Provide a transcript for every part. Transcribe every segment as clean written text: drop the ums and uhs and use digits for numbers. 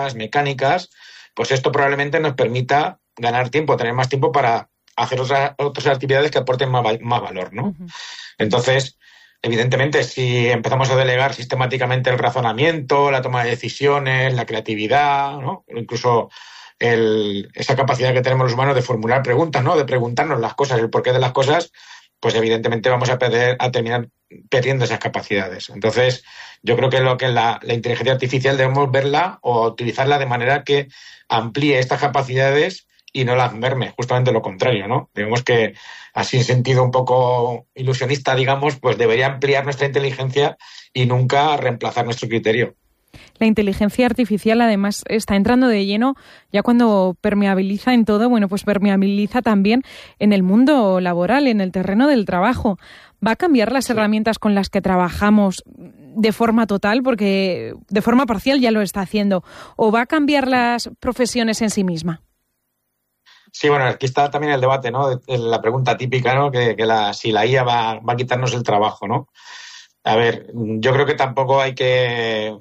repetitivas, mecánicas, pues esto probablemente nos permita ganar tiempo, tener más tiempo para hacer otras actividades que aporten más valor, ¿no? Uh-huh. Entonces, evidentemente, si empezamos a delegar sistemáticamente el razonamiento, la toma de decisiones, la creatividad, ¿no? Incluso esa capacidad que tenemos los humanos de formular preguntas, ¿no? De preguntarnos las cosas, el porqué de las cosas, pues evidentemente vamos a terminar perdiendo esas capacidades. Entonces, yo creo que lo que la inteligencia artificial debemos verla o utilizarla de manera que amplíe estas capacidades y no las merme, justamente lo contrario, ¿no? Digamos que, así en sentido un poco ilusionista, digamos, pues debería ampliar nuestra inteligencia y nunca reemplazar nuestro criterio. La inteligencia artificial, además, está entrando de lleno ya cuando permeabiliza en todo, bueno, pues permeabiliza también en el mundo laboral, en el terreno del trabajo. ¿Va a cambiar las herramientas con las que trabajamos de forma total? Porque de forma parcial ya lo está haciendo. ¿O va a cambiar las profesiones en sí misma? Sí, bueno, aquí está también el debate, ¿no? La pregunta típica, ¿no? Si la IA va a quitarnos el trabajo, ¿no? A ver, yo creo que tampoco hay que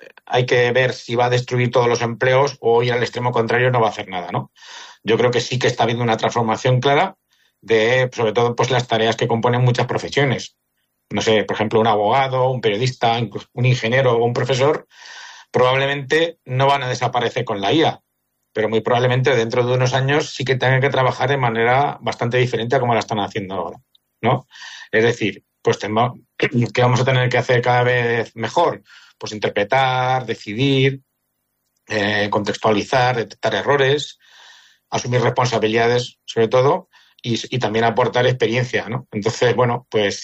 ver si va a destruir todos los empleos o ir al extremo contrario, no va a hacer nada, ¿no? Yo creo que sí que está habiendo una transformación clara de, sobre todo, pues las tareas que componen muchas profesiones. No sé, por ejemplo, un abogado, un periodista, incluso un ingeniero o un profesor, probablemente no van a desaparecer con la IA, pero muy probablemente dentro de unos años sí que tengan que trabajar de manera bastante diferente a como la están haciendo ahora, ¿no? Es decir, pues ¿qué vamos a tener que hacer cada vez mejor? Pues interpretar, decidir, contextualizar, detectar errores, asumir responsabilidades, sobre todo, y también aportar experiencia, ¿no? Entonces, bueno, pues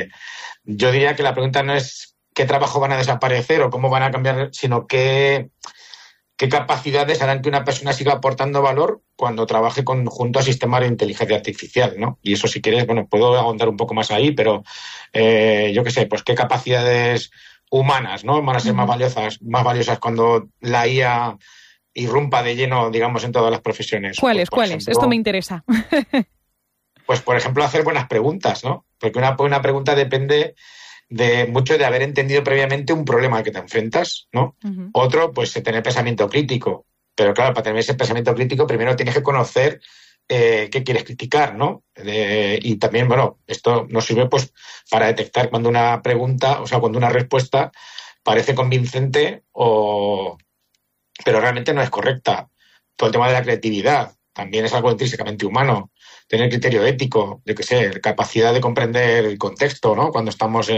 yo diría que la pregunta no es qué trabajo van a desaparecer o cómo van a cambiar, sino qué capacidades harán que una persona siga aportando valor cuando trabaje junto a sistemas de inteligencia artificial, ¿no? Y eso, si quieres, bueno, puedo ahondar un poco más ahí, pero yo qué sé, pues qué capacidades humanas, ¿no? Van a ser más valiosas cuando la IA irrumpa de lleno, digamos, en todas las profesiones. ¿Cuáles? Pues, ejemplo, Esto me interesa. Pues, por ejemplo, hacer buenas preguntas, ¿no? Porque una pregunta depende de mucho de haber entendido previamente un problema al que te enfrentas, ¿no? Uh-huh. Otro, pues tener pensamiento crítico. Pero claro, para tener ese pensamiento crítico primero tienes que conocer qué quieres criticar, ¿no? Y también, bueno, esto nos sirve pues para detectar cuando una pregunta, o sea, cuando una respuesta parece convincente pero realmente no es correcta. Todo el tema de la creatividad también es algo intrínsecamente humano. Tener criterio ético, yo qué sé, capacidad de comprender el contexto, ¿no? Cuando estamos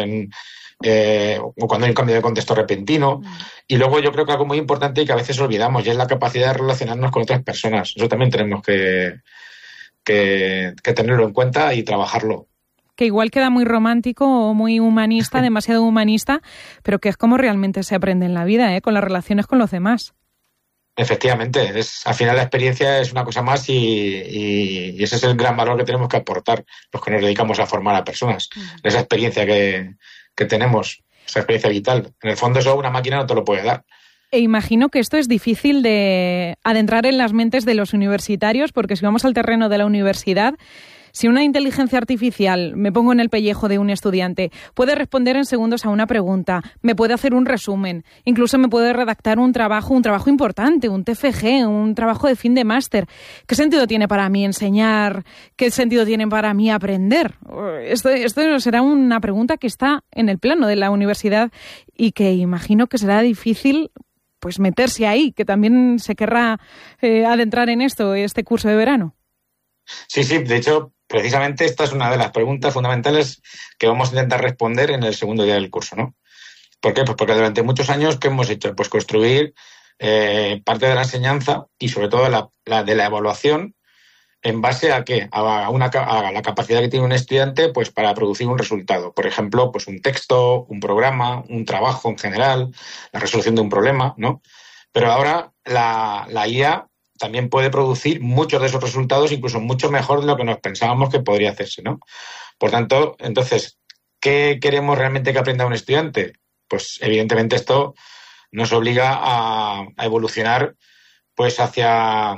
o cuando hay un cambio de contexto repentino. Y luego yo creo que algo muy importante y que a veces olvidamos, y es la capacidad de relacionarnos con otras personas. Eso también tenemos que tenerlo en cuenta y trabajarlo. Que igual queda muy romántico o muy humanista, demasiado humanista, pero que es como realmente se aprende en la vida, con las relaciones con los demás. Efectivamente, al final la experiencia es una cosa más y ese es el gran valor que tenemos que aportar los que nos dedicamos a formar a personas. Esa experiencia que tenemos, esa experiencia vital. En el fondo eso una máquina no te lo puede dar. E imagino que esto es difícil de adentrar en las mentes de los universitarios, porque si vamos al terreno de la universidad, si una inteligencia artificial, me pongo en el pellejo de un estudiante, puede responder en segundos a una pregunta, me puede hacer un resumen, incluso me puede redactar un trabajo importante, un TFG, un trabajo de fin de máster, ¿qué sentido tiene para mí enseñar? ¿Qué sentido tiene para mí aprender? Esto será una pregunta que está en el plano de la universidad y que imagino que será difícil pues meterse ahí, que también se querrá adentrar en este curso de verano. Sí, de hecho, precisamente esta es una de las preguntas fundamentales que vamos a intentar responder en el segundo día del curso, ¿no? ¿Por qué? Pues porque durante muchos años, ¿qué hemos hecho? Pues construir parte de la enseñanza y sobre todo de la evaluación en base a ¿qué? A la capacidad que tiene un estudiante pues para producir un resultado. Por ejemplo, pues un texto, un programa, un trabajo en general, la resolución de un problema, ¿no? Pero ahora la IA también puede producir muchos de esos resultados, incluso mucho mejor de lo que nos pensábamos que podría hacerse, ¿no? Por tanto, entonces, ¿qué queremos realmente que aprenda un estudiante? Pues evidentemente esto nos obliga a evolucionar pues hacia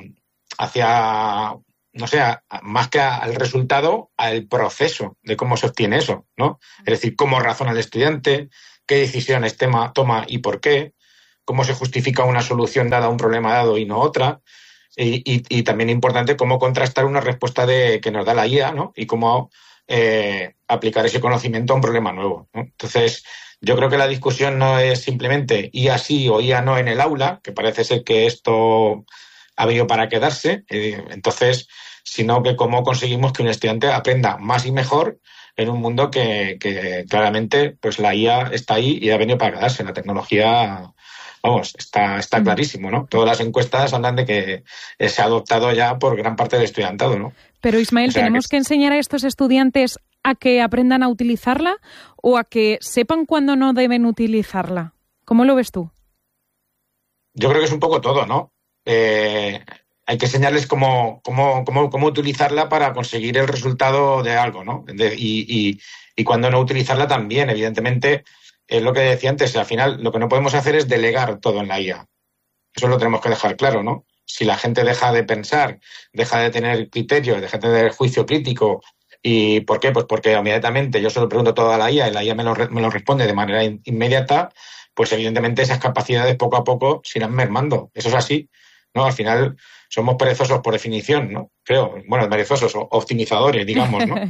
no sé, más que al resultado, al proceso de cómo se obtiene eso, ¿no? Es decir, cómo razona el estudiante, qué decisiones toma y por qué, cómo se justifica una solución dada a un problema dado y no otra. Y también importante cómo contrastar una respuesta que nos da la IA, ¿no? Y cómo aplicar ese conocimiento a un problema nuevo, ¿no? Entonces, yo creo que la discusión no es simplemente IA sí o IA no en el aula, que parece ser que esto ha venido para quedarse, entonces, sino que cómo conseguimos que un estudiante aprenda más y mejor en un mundo que claramente pues la IA está ahí y ha venido para quedarse. La tecnología, vamos, está clarísimo, ¿no? Todas las encuestas hablan de que se ha adoptado ya por gran parte del estudiantado, ¿no? Pero, Ismael, ¿tenemos que enseñar a estos estudiantes a que aprendan a utilizarla o a que sepan cuándo no deben utilizarla? ¿Cómo lo ves tú? Yo creo que es un poco todo, ¿no? Hay que enseñarles cómo utilizarla para conseguir el resultado de algo, ¿no? Y cuándo no utilizarla también, evidentemente, es lo que decía antes, al final lo que no podemos hacer es delegar todo en la IA. Eso lo tenemos que dejar claro, ¿no? Si la gente deja de pensar, deja de tener criterio, deja de tener juicio crítico. ¿Y por qué? Pues porque inmediatamente yo se lo pregunto todo a la IA y la IA me lo responde de manera inmediata, pues evidentemente esas capacidades poco a poco se irán mermando. Eso es así, ¿no? Al final somos perezosos por definición, ¿no? Creo, bueno, perezosos, optimizadores, digamos, ¿no?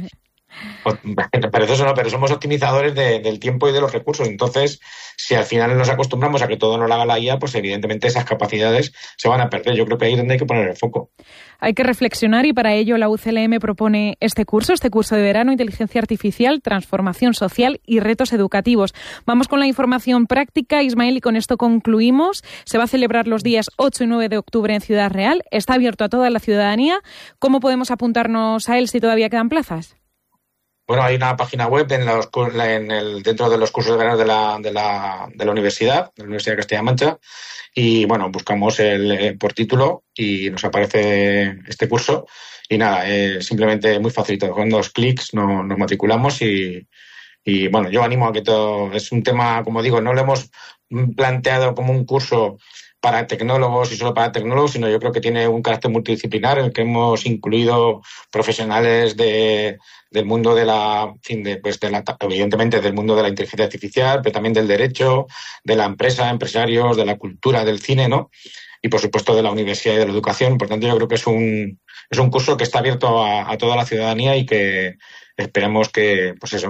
Perezosos no, pero somos optimizadores del tiempo y de los recursos. Entonces, si al final nos acostumbramos a que todo nos lo haga la IA, pues evidentemente esas capacidades se van a perder. Yo creo que ahí es donde hay que poner el foco. Hay que reflexionar y para ello la UCLM propone este curso de verano, Inteligencia Artificial, Transformación Social y Retos Educativos. Vamos con la información práctica, Ismael, y con esto concluimos. Se va a celebrar los días 8 y 9 de octubre en Ciudad Real. Está abierto a toda la ciudadanía. ¿Cómo podemos apuntarnos a él si todavía quedan plazas? Bueno, hay una página web dentro de los cursos de verano de la Universidad de Castilla-La Mancha, y bueno, buscamos por título y nos aparece este curso y nada, simplemente muy facilito, con 2 clics nos matriculamos y bueno, yo animo a que todo, es un tema, como digo, no lo hemos planteado como un curso para tecnólogos y solo para tecnólogos, sino yo creo que tiene un carácter multidisciplinar en el que hemos incluido profesionales del mundo evidentemente del mundo de la inteligencia artificial, pero también del derecho, de la empresa, empresarios, de la cultura, del cine, ¿no? Y por supuesto de la universidad y de la educación. Por tanto, yo creo que es un curso que está abierto a toda la ciudadanía y que esperemos que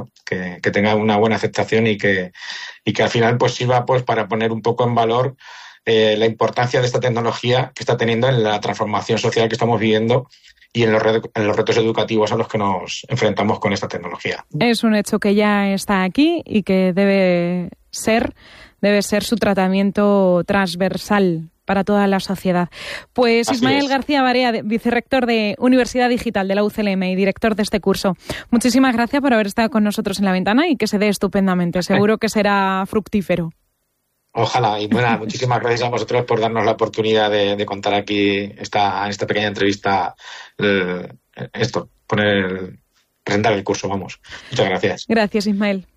tenga una buena aceptación y que al final pues sirva pues para poner un poco en valor la importancia de esta tecnología que está teniendo en la transformación social que estamos viviendo y en los retos educativos a los que nos enfrentamos con esta tecnología. Es un hecho que ya está aquí y que debe ser su tratamiento transversal para toda la sociedad. Pues así Ismael García Barea, vicerrector de Universidad Digital de la UCLM y director de este curso. Muchísimas gracias por haber estado con nosotros en La Ventana y que se dé estupendamente. Seguro que será fructífero. Ojalá. Y bueno, muchísimas gracias a vosotros por darnos la oportunidad de contar aquí esta pequeña entrevista, presentar el curso, vamos. Muchas gracias. Gracias, Ismael.